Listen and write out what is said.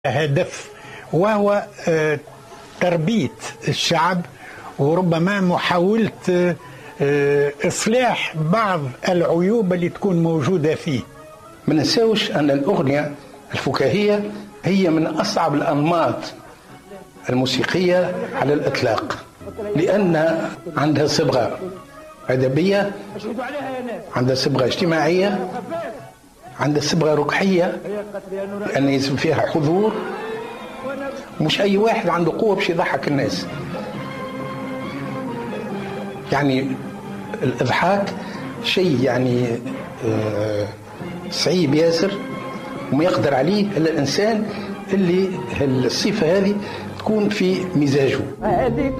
هدف، وهو تربية الشعب، وربما محاولة إصلاح بعض العيوب اللي تكون موجودة فيه. ما ننساوش أن الأغنية الفكاهية هي من أصعب الأنماط الموسيقية على الإطلاق، لأن عندها صبغة أدبية، عندها صبغة اجتماعية، عندها صبغة ركحية، لأن يلزم فيها حضور، مش أي واحد عنده قوة باش يضحك الناس. يعني الإضحاك شيء يعني صعيب ياسر، وما يقدر عليه إلا الإنسان اللي الصفة هذه تكون في مزاجه.